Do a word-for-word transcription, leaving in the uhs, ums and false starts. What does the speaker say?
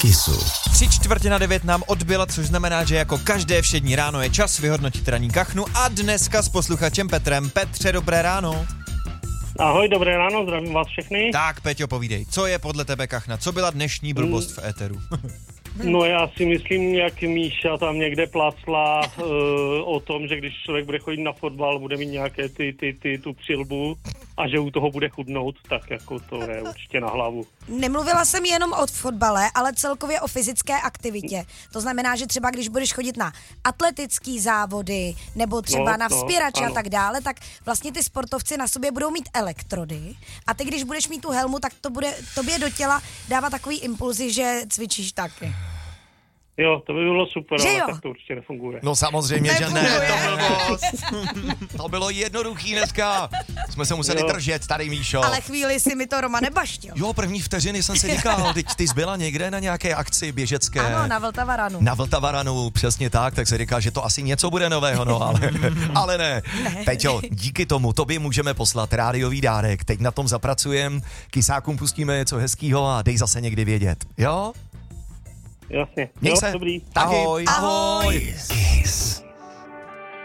Kissu. Tři čtvrtě na devět nám odbyla, což znamená, že jako každé všední ráno je čas vyhodnotit ranní kachnu a dneska s posluchačem Petrem. Petře, dobré ráno. Ahoj, dobré ráno, zdravím vás všechny. Tak, Peťo, povídej, co je podle tebe kachna? Co byla dnešní blbost v éteru? No já si myslím, jak Míša tam někde plácla uh, o tom, že když člověk bude chodit na fotbal, bude mít nějaké ty, ty, ty, tu přilbu a že u toho bude chudnout, tak jako to je určitě na hlavu. Nemluvila jsem jenom o fotbale, ale celkově o fyzické aktivitě. To znamená, že třeba když budeš chodit na atletický závody nebo třeba no, na vzpěrače no, a tak dále, tak vlastně ty sportovci na sobě budou mít elektrody a ty, když budeš mít tu helmu, tak to bude tobě do těla dávat takový impulzy, že cvičíš taky. Jo, to by bylo super, že ale jo? tak to určitě nefunguje. No samozřejmě, že ne, Nefunguje. to bylo, to bylo jednoduchý dneska. Jsme se museli Jo. držet, tady Míšo. Ale chvíli si mi to Roma nebaštil. Jo, první vteřiny jsem si říkal, teď ty zbyla někde na nějaké akci běžecké. Ano, na Vltavaranu. Na Vltavaranu, přesně tak, tak se říká, že to asi něco bude nového, no ale, ale ne. Ne. Peťo, díky tomu tobě můžeme poslat rádiový dárek. Teď na tom zapracujem, kysákům pustíme něco hezkýho a dej zase někdy vědět, jo? Jasně. Měj Jo, se. dobrý. Taky. Ahoj. Ahoj. Kiss.